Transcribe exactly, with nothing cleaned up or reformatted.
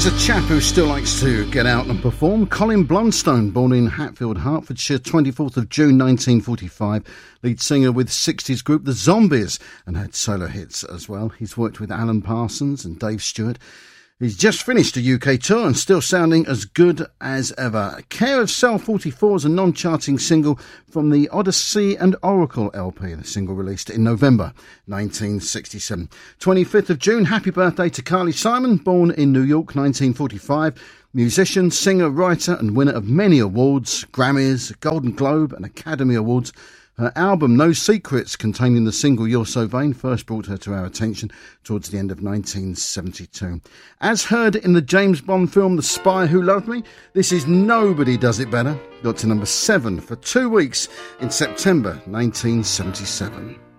There's a chap who still likes to get out and perform. Colin Blunstone, born in Hatfield, Hertfordshire, twenty-fourth of June nineteen forty-five, lead singer with sixties group The Zombies, and had solo hits as well. He's worked with Alan Parsons and Dave Stewart. He's just finished a U K tour and still sounding as good as ever. Care of Cell forty-four is a non-charting single from the Odyssey and Oracle L P, the single released in November nineteen sixty-seven. twenty-fifth of June, happy birthday to Carly Simon, born in New York nineteen forty-five. Musician, singer, writer and winner of many awards, Grammys, Golden Globe and Academy Awards. Her album No Secrets, containing the single You're So Vain, first brought her to our attention towards the end of nineteen seventy-two. As heard in the James Bond film The Spy Who Loved Me, this is Nobody Does It Better. Got to number seven for two weeks in September nineteen seventy-seven.